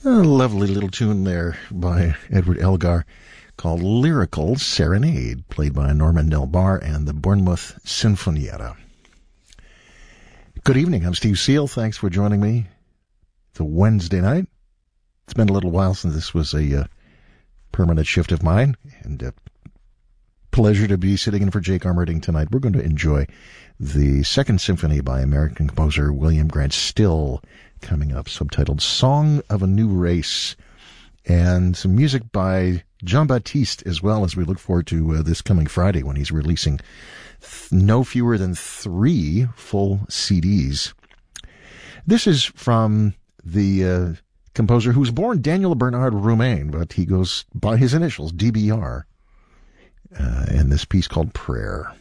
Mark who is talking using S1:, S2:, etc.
S1: A lovely little tune there by Edward Elgar called Lyrical Serenade, played by Norman Del Bar and the Bournemouth Sinfonietta. Good evening, I'm Steve Seal. Thanks for joining me. It's a Wednesday night. It's been a little while since this was a permanent shift of mine, and pleasure to be sitting in for Jake Armerding tonight. We're going to enjoy the Second Symphony by American composer William Grant Still coming up, subtitled Song of a New Race, and some music by Jean-Baptiste as well, as we look forward to this coming Friday when he's releasing no fewer than 3 full CDs. This is from the composer who was born Daniel Bernard Roumain, but he goes by his initials, DBR, in this piece called Prayer.